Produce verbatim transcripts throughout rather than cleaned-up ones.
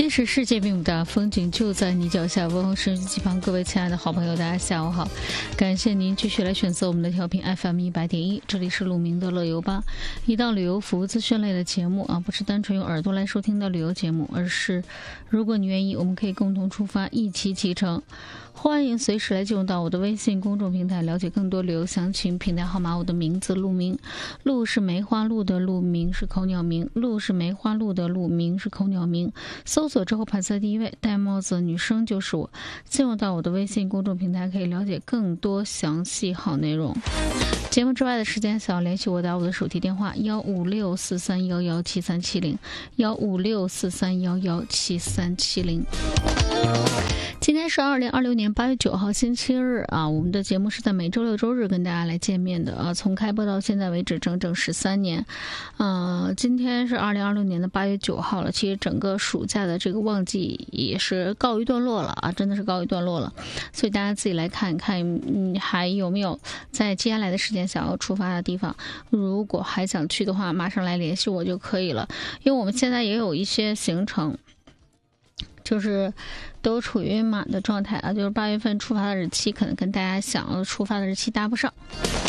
其实世界并不大，风景就在你脚下。问候收音机旁各位亲爱的好朋友，大家下午好，感谢您继续来选择我们的调频 F M 一百点一，这里是鲁明的乐游吧，一档旅游服务资讯类的节目啊，不是单纯用耳朵来收听的旅游节目，而是如果你愿意，我们可以共同出发，一起启程。欢迎随时来进入到我的微信公众平台，了解更多旅游详情。平台号码我的名字陆明，陆是梅花鹿的陆，明是口鸟鸣，陆是梅花鹿的陆，明是口鸟鸣。搜索之后排在第一位，戴帽子女生就是我。进入到我的微信公众平台，可以了解更多详细好内容。节目之外的时间，想要联系我，打我的手提电话幺五六四三幺幺七三七零幺五六四三幺幺七三七零。今天是二零二六年八月九号星期日啊，我们的节目是在每周六周日跟大家来见面的啊，从开播到现在为止整整十三年，呃，今天是二零二六年的八月九号了，其实整个暑假的这个旺季也是告一段落了啊，真的是告一段落了，所以大家自己来看看，嗯，还有没有在接下来的时间想要出发的地方？如果还想去的话，马上来联系我就可以了，因为我们现在也有一些行程。就是都处于满的状态啊，就是八月份出发的日期可能跟大家想要出发的日期搭不上。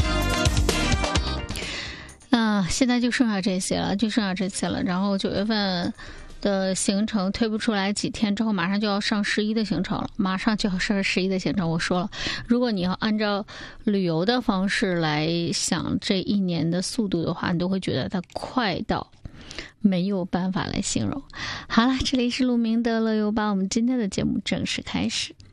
啊、呃，现在就剩下这些了，就剩下这些了。然后九月份的行程推不出来几天之后，马上就要上十一的行程了，马上就要上十一的行程。我说了，如果你要按照旅游的方式来想这一年的速度的话，你都会觉得它快到没有办法来形容。好了，这里是陆明的乐游吧，我们今天的节目正式开始。